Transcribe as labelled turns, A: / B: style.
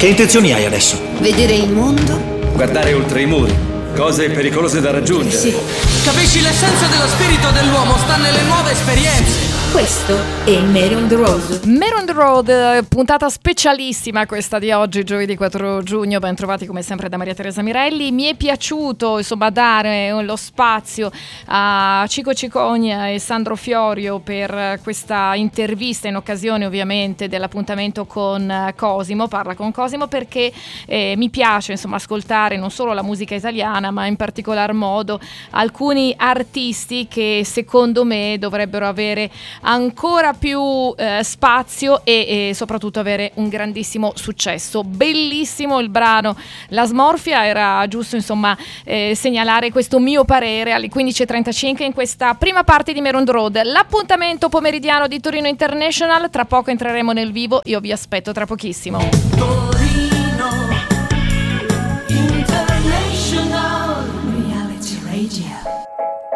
A: Che intenzioni hai adesso?
B: Vedere il mondo?
C: Guardare oltre i muri. Cose pericolose da raggiungere.
B: Sì.
D: Capisci, l'essenza dello spirito dell'uomo sta nelle nuove esperienze.
B: Questo è Mary on the Road.
E: Mary on the Road, puntata specialissima questa di oggi, giovedì 4 giugno. Ben trovati come sempre da Maria Teresa Mirelli. Mi è piaciuto insomma dare lo spazio a Cico Cicogna e Sandro Fiorio per questa intervista in occasione ovviamente dell'appuntamento con Cosimo. Parla con Cosimo perché mi piace insomma ascoltare non solo la musica italiana ma in particolar modo alcuni artisti che secondo me dovrebbero avere ancora più spazio e soprattutto avere un grandissimo successo. Bellissimo il brano La Smorfia, era giusto insomma segnalare questo mio parere alle 15.35 in questa prima parte di Mary on the Road, l'appuntamento pomeridiano di Torino International. Tra poco entreremo nel vivo, io vi aspetto tra pochissimo.
D: Torino International Reality Radio.